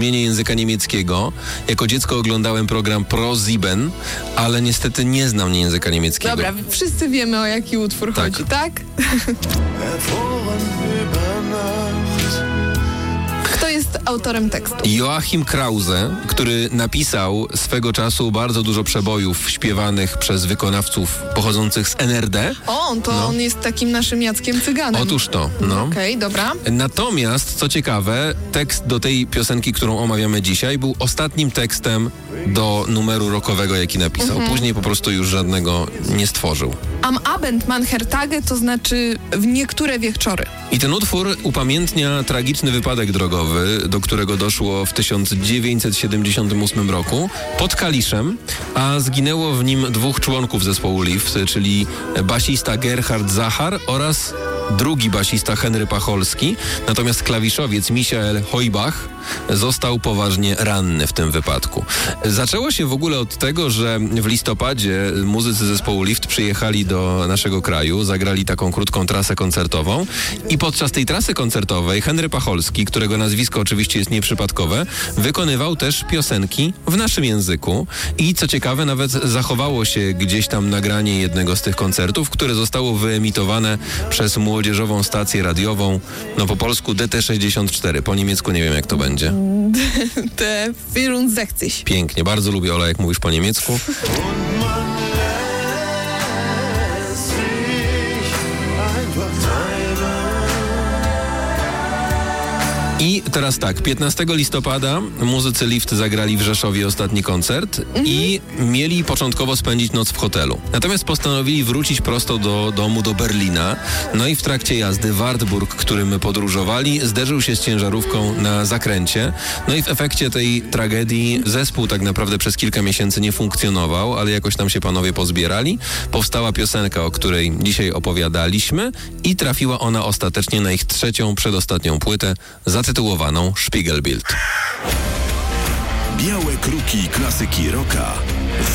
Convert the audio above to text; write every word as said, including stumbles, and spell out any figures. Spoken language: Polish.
zrozumienie języka niemieckiego. Jako dziecko oglądałem program Pro Sieben, ale niestety nie znam języka niemieckiego. Dobra, wszyscy wiemy, o jaki utwór Tak. chodzi, tak? Kto jest autorem tekstu? Joachim Krause, który napisał swego czasu bardzo dużo przebojów śpiewanych przez wykonawców pochodzących z N R D. O, to No. on jest takim naszym Jackiem Cyganem. Otóż to, no. Okej, dobra. Natomiast, co ciekawe, tekst do tej piosenki, którą omawiamy dzisiaj, był ostatnim tekstem do numeru rockowego, jaki napisał. Mhm. Później po prostu już żadnego nie stworzył. Am Abend man Hertage, to znaczy w niektóre wieczory. I ten utwór upamiętnia tragiczny wypadek drogowy, do którego doszło w tysiąc dziewięćset siedemdziesiątym ósmym roku pod Kaliszem, a zginęło w nim dwóch członków zespołu Lift, czyli basista Gerhard Zachar oraz drugi basista Henry Pacholski, natomiast klawiszowiec Michael Heubach został poważnie ranny w tym wypadku. Zaczęło się w ogóle od tego, że w listopadzie muzycy zespołu Lift przyjechali do naszego kraju, zagrali taką krótką trasę koncertową i podczas tej trasy koncertowej Henry Pacholski, którego nazwisko oczywiście jest nieprzypadkowe, wykonywał też piosenki w naszym języku i co ciekawe nawet zachowało się gdzieś tam nagranie jednego z tych koncertów, które zostało wyemitowane przez młodzieżową stację radiową, no po polsku D T sześćdziesiąt cztery, po niemiecku nie wiem jak to będzie. Te vierundsechzig. Pięknie, bardzo lubię, Ola, jak mówisz po niemiecku. I teraz tak, piętnastego listopada muzycy Lift zagrali w Rzeszowie ostatni koncert mhm. i mieli początkowo spędzić noc w hotelu. Natomiast postanowili wrócić prosto do domu, do Berlina. No i w trakcie jazdy Wartburg, którym podróżowali, zderzył się z ciężarówką na zakręcie. No i w efekcie tej tragedii zespół tak naprawdę przez kilka miesięcy nie funkcjonował, ale jakoś tam się panowie pozbierali. Powstała piosenka, o której dzisiaj opowiadaliśmy i trafiła ona ostatecznie na ich trzecią, przedostatnią płytę, zatytułowaną Spiegelbild. Białe kruki klasyki rocka.